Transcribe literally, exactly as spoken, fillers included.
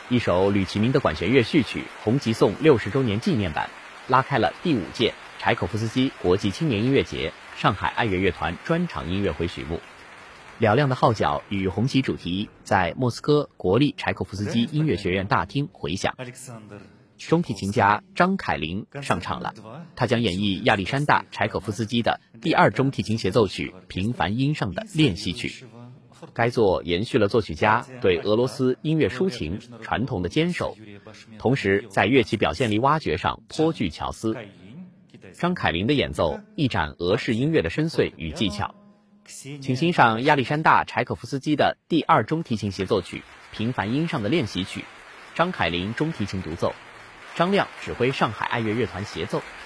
一首吕其明的管弦乐序曲《红旗颂》六十周年纪念版，拉开了第五届柴可夫斯基国际青年音乐节上海爱乐乐团专场音乐会序幕。嘹亮的号角与红旗主题在莫斯科国立柴可夫斯基音乐学院大厅回响。中提琴家张凯琳上场了，他将演绎亚历山大·柴可夫斯基的第二中提琴协奏曲《平凡音上的练习曲》。该作延续了作曲家对俄罗斯音乐抒情传统的坚守，同时在乐器表现力挖掘上颇具巧思。张凯琳的演奏一展俄式音乐的深邃与技巧。请欣赏亚历山大·柴可夫斯基的第二中提琴协奏曲《平凡音上的练习曲》，张凯琳中提琴独奏，张亮指挥上海爱乐乐团协奏。